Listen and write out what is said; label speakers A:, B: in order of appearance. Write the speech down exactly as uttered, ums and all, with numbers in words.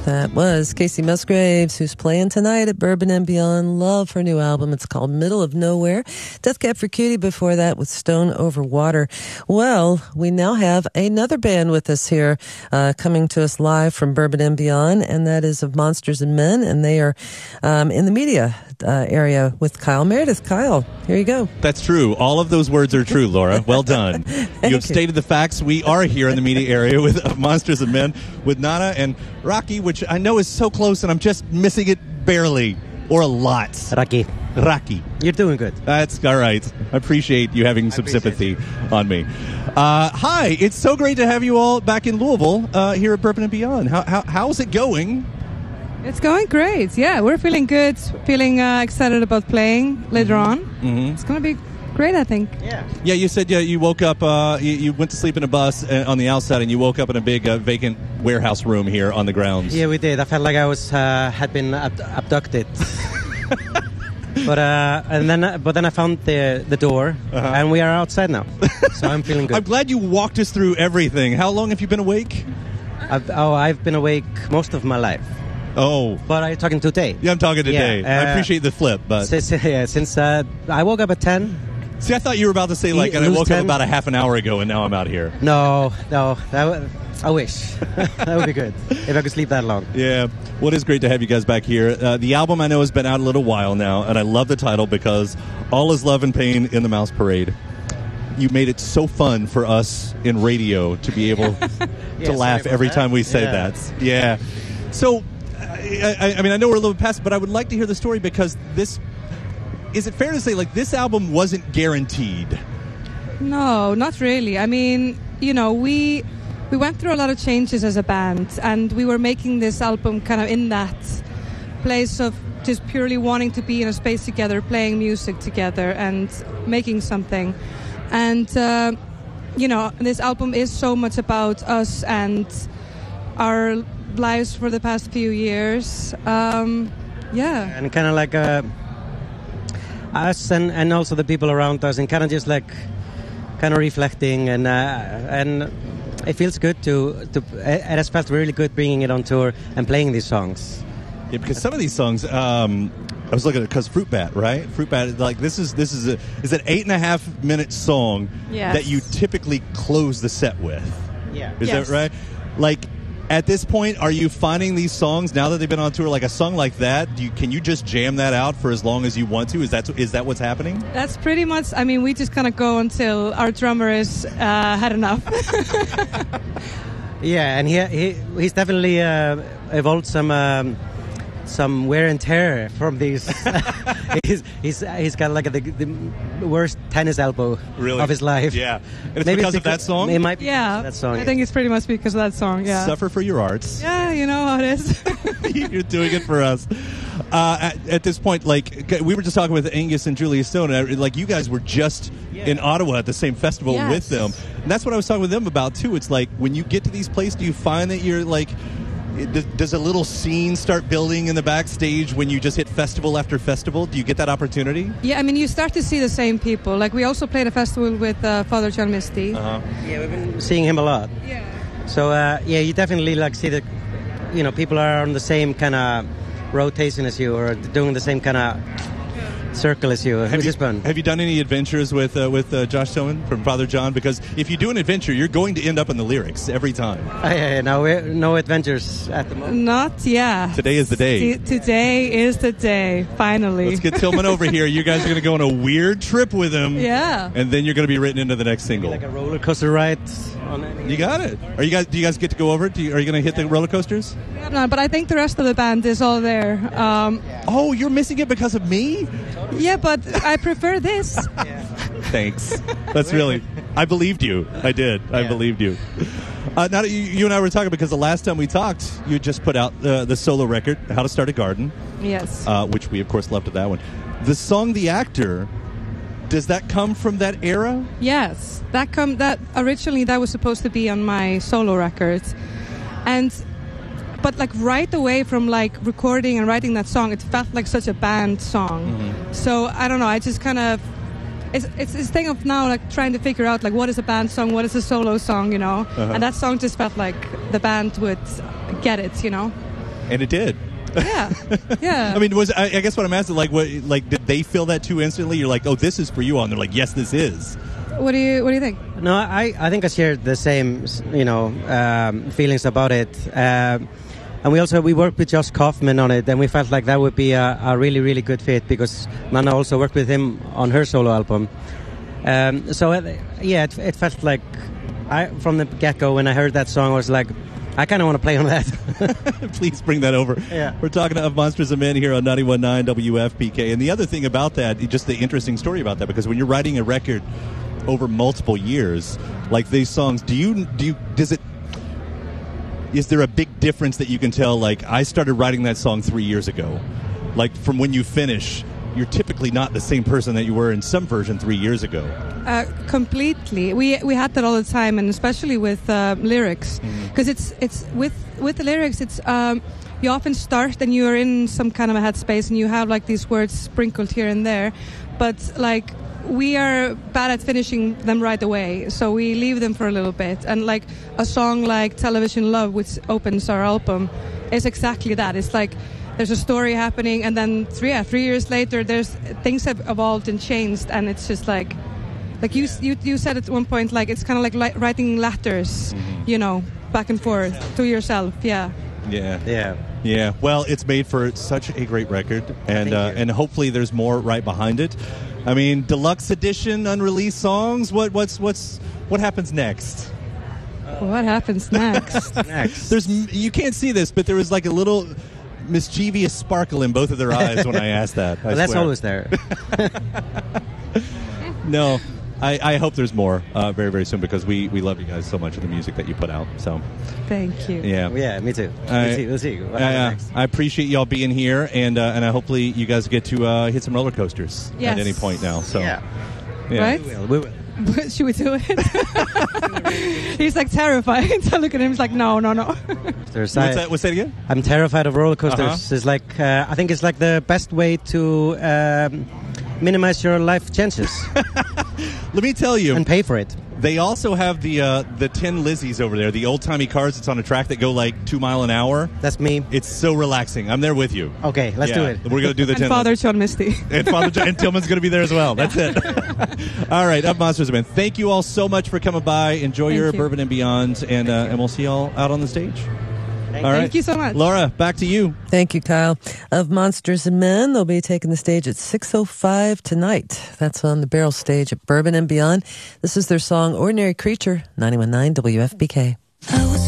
A: That was Casey Musgraves, who's playing tonight at Bourbon and Beyond. Love her new album. It's called Middle of Nowhere. Death Cab for Cutie before that with Stone Over Water. Well, we now have another band with us here, uh, coming to us live from Bourbon and Beyond, and that is of Monsters and Men, and they are um, in the media uh, area with Kyle Meredith. Kyle, here you go.
B: That's true. All of those words are true, Laura. Well done. You have stated the facts. We are here in the media area with uh, Monsters and Men, with Nana and Rocky, which I know is so close, and I'm just missing it barely, or a lot.
C: Rocky.
B: Rocky.
C: You're doing good.
B: That's all right. I appreciate you having some sympathy it. on me. Uh, hi, it's so great to have you all back in Louisville, uh, here at Bourbon and Beyond. How, how how's it going?
D: It's going great. Yeah, we're feeling good, feeling uh, excited about playing later on.
B: Mm-hmm.
D: It's going to be great, I think.
C: Yeah.
B: Yeah, you said yeah, you woke up, uh, you, you went to sleep in a bus uh, on the outside, and you woke up in a big uh, vacant warehouse room here on the grounds.
C: Yeah, we did. I felt like I was uh, had been ab- abducted. But uh, and then, uh, but then I found the the door, uh-huh. and we are outside now. So I'm feeling good.
B: I'm glad you walked us through everything. How long have you been awake?
C: I've, oh, I've been awake most of my life.
B: Oh,
C: but are you talking today?
B: Yeah, I'm talking today.
C: Yeah, uh,
B: I appreciate the flip, but
C: since, yeah, since uh, I woke up at ten.
B: See, I thought you were about to say like, and I woke ten? up about a half an hour ago, and now I'm out here.
C: No, no, that w- I wish that would be good if I could sleep that long.
B: Yeah, well, it is great to have you guys back here. Uh, the album I know has been out a little while now, and I love the title because all is love and pain in the Mouse Parade. You made it so fun for us in radio to be able
C: yeah,
B: to laugh every
C: that.
B: time we say
C: yeah.
B: that. Yeah. So, I, I mean, I know we're a little bit past it, but I would like to hear the story because this. Is it fair to say, like, this album wasn't guaranteed?
D: No, not really. I mean, you know, we we went through a lot of changes as a band, and we were making this album kind of in that place of just purely wanting to be in a space together, playing music together, and making something. And, uh, you know, this album is so much about us and our lives for the past few years. Um, yeah.
C: And kind of like a... us and, and also the people around us, and kind of just like kind of reflecting, and uh, and it feels good to to it has felt really good bringing it on tour and playing these songs.
B: Yeah, because some of these songs, um, I was looking at because Fruit Bat, right? Fruit Bat, like this is this is a is an eight and a half minute song
D: yes.
B: that you typically close the set with.
C: Yeah,
B: is
D: yes.
B: that right? Like. At this point, are you finding these songs, now that they've been on tour, like a song like that, do you, can you just jam that out for as long as you want to? Is that is that what's happening?
D: That's pretty much, I mean, we just kind of go until our drummer is uh, had enough.
C: Yeah, and he, he he's definitely uh, evolved some um, some wear and tear from these. he's, he's he's got like a, the, the worst tennis elbow
B: really?
C: of his life.
B: Yeah, and it's
C: Maybe
B: because
C: it's
B: of that song?
C: It might be
D: yeah,
C: that song.
D: I think it's pretty much because of that song, yeah.
B: Suffer for your arts.
D: Yeah, you know how it is.
B: You're doing it for us. Uh, at, at this point, like, we were just talking with Angus and Julia Stone, and like, you guys were just yeah. in Ottawa at the same festival
D: yes.
B: with them. And that's what I was talking with them about, too. It's like, when you get to these places, do you find that you're, like, does a little scene start building in the backstage when you just hit festival after festival? Do you get that opportunity?
D: Yeah, I mean, you start to see the same people. Like, we also played a festival with uh, Father John Misty.
B: Uh-huh.
C: Yeah, we've been seeing him a lot.
D: Yeah.
C: So, uh, yeah, you definitely, like, see that, you know, people are on the same kind of rotation as you, or doing the same kind of circle as you,
B: have
C: which
B: you,
C: is fun.
B: Have you done any adventures with uh, with uh, Josh Tillman from Father John? Because if you do an adventure, you're going to end up in the lyrics every time.
C: Oh, yeah, yeah, no, we're, no adventures at the moment.
D: Not, yeah.
B: Today is the day.
D: T- today is the day, finally.
B: Let's get Tillman over here. You guys are going to go on a weird trip with him.
D: Yeah.
B: And then you're going to be written into the next single.
C: Like a roller coaster ride. On any
B: you got it. Are you guys? Do you guys get to go over? Do you, are you going to hit the roller coasters?
D: No, but I think the rest of the band is all there. Um,
B: oh, you're missing it because of me?
D: Yeah, but I prefer this.
C: Yeah.
B: Thanks. That's really. I believed you. I did. I
C: yeah.
B: believed you. Uh, now that you, you and I were talking, because the last time we talked, you just put out uh, the solo record, "How to Start a Garden."
D: Yes.
B: Uh, which we of course loved that one. The song "The Actor." Does that come from that era?
D: Yes, that come that originally that was supposed to be on my solo record, and but like right away from like recording and writing that song, it felt like such a band song. Mm-hmm. So I don't know, I just kind of it's it's this thing of now like trying to figure out like what is a band song, what is a solo song, you know, uh-huh. and that song just felt like the band would get it, you know.
B: And it did.
D: Yeah, yeah.
B: I mean, was I, I guess what I'm asking, like, what, like, did they feel that too instantly? You're like, oh, this is for you, and they're like, yes, this is.
D: What do you What do you think?
C: No, I, I think I shared the same, you know, um, feelings about it. Um, and we also we worked with Josh Kaufman on it, and we felt like that would be a, a really really good fit because Nanna also worked with him on her solo album. Um, so uh, yeah, it, it felt like I from the get go when I heard that song, I was like, I kind of want to play on that.
B: Please bring that over.
C: Yeah.
B: We're talking to Of Monsters and Men here on ninety-one point nine W F P K. And the other thing about that, just the interesting story about that, because when you're writing a record over multiple years, like these songs, do you, do you, does it, is there a big difference that you can tell, like, I started writing that song three years ago? Like, from when you finish, you're typically not the same person that you were in some version three years ago.
D: Uh, completely. We we had that all the time, and especially with uh, lyrics, because mm-hmm. it's it's with with the lyrics. It's um, you often start and you're in some kind of a headspace, and you have like these words sprinkled here and there, but like we are bad at finishing them right away, so we leave them for a little bit. And like a song like "Television Love," which opens our album, is exactly that. It's like there's a story happening, and then three yeah, three years later, there's things have evolved and changed, and it's just like. Like you, you, you said at one point, like it's kind of like li- writing letters, mm-hmm. you know, back and forth to yourself. Yeah.
B: Yeah.
C: Yeah.
B: Yeah. Well, it's made for such a great record, and uh, and hopefully there's more right behind it. I mean, deluxe edition, unreleased songs. What what's what's what happens next?
D: What happens next?
C: next.
B: There's you can't see this, but there was like a little mischievous sparkle in both of their eyes when I asked that. I
C: well, that's
B: swear.
C: always there.
B: No. I, I hope there's more uh, very, very soon because we, we love you guys so much of the music that you put out. So,
D: thank you.
B: Yeah,
C: yeah, me too.
B: I,
C: we'll see. We'll see. What
B: I, uh, I appreciate y'all being here, and uh, and I hopefully you guys get to uh, hit some roller coasters
D: yes.
B: at any point now. So,
C: yeah,
B: yeah.
D: Right?
C: We will. We will.
D: Should we do it? He's like terrified. I look at him. He's like, no, no, no.
B: What's that? What's that again?
C: I'm terrified of roller coasters.
B: Uh-huh.
C: It's like uh, I think it's like the best way to um, minimize your life chances.
B: Let me tell you,
C: and pay for it.
B: They also have the uh, the Tin Lizzies over there, the old timey cars that's on a track that go like two mile an hour.
C: That's me.
B: It's so relaxing. I'm there with you.
C: Okay, let's
B: yeah,
C: do it.
B: We're gonna do the
D: and
B: Tin
D: Father
B: Lizzies.
D: John Misty.
B: And Father John, and Tillman's gonna be there as well. That's it. All right, Of Monsters and Men. Thank you all so much for coming by. Enjoy
D: Thank
B: your
D: you.
B: Bourbon and Beyond, and uh, and we'll see y'all out on the stage.
C: Thank,
B: all right.
D: Thank you so much.
B: Laura, back to you.
A: Thank you, Kyle. Of Monsters and Men, they'll be taking the stage at six oh five tonight. That's on the Barrel Stage at Bourbon and Beyond. This is their song, Ordinary Creature, ninety-one point nine W F B K. I was